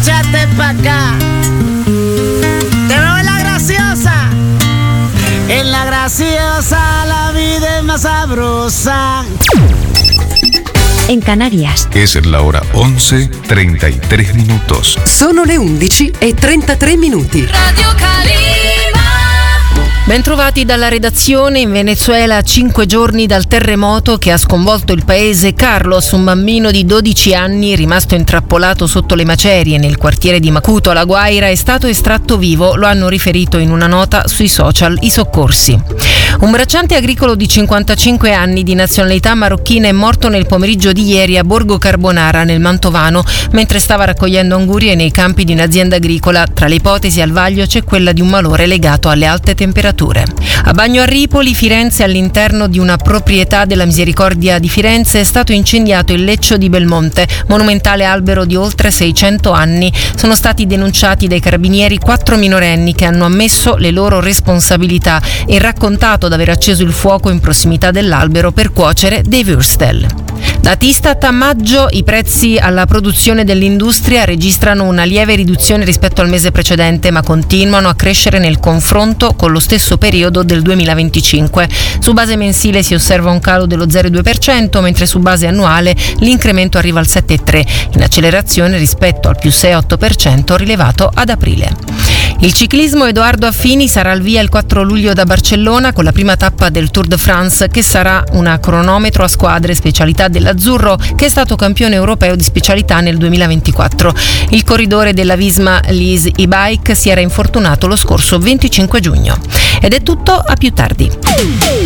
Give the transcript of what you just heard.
échate pa' acá. Te veo en la graciosa. En la graciosa la vida es más sabrosa. En Canarias es la hora 11:33 minutos. Sono le 11:33. Radio Calima. Bentrovati dalla redazione. In Venezuela, a 5 giorni dal terremoto che ha sconvolto il paese, Carlos, un bambino di 12 anni rimasto intrappolato sotto le macerie nel quartiere di Macuto, alla Guaira, è stato estratto vivo, lo hanno riferito in una nota sui social i soccorsi. Un bracciante agricolo di 55 anni di nazionalità marocchina è morto nel pomeriggio di ieri a Borgo Carbonara, nel Mantovano, mentre stava raccogliendo angurie nei campi di un'azienda agricola. Tra le ipotesi al vaglio c'è quella di un malore legato alle alte temperature. A Bagno a Ripoli, Firenze, all'interno di una proprietà della Misericordia di Firenze, è stato incendiato il Leccio di Belmonte, monumentale albero di oltre 600 anni. Sono stati denunciati dai carabinieri 4 minorenni che hanno ammesso le loro responsabilità e raccontato d'aver acceso il fuoco in prossimità dell'albero per cuocere dei würstel. Da Tistat, a maggio i prezzi alla produzione dell'industria registrano una lieve riduzione rispetto al mese precedente, ma continuano a crescere nel confronto con lo stesso periodo del 2025. Su base mensile si osserva un calo dello 0,2%, mentre su base annuale l'incremento arriva al 7,3%, in accelerazione rispetto al più 6,8% rilevato ad aprile. Il ciclismo, Edoardo Affini sarà al via il 4 luglio da Barcellona con la prima tappa del Tour de France, che sarà una cronometro a squadre, specialità dell'azzurro, che è stato campione europeo di specialità nel 2024. Il corridore della Visma Lease e-Bike si era infortunato lo scorso 25 giugno. Ed è tutto, a più tardi.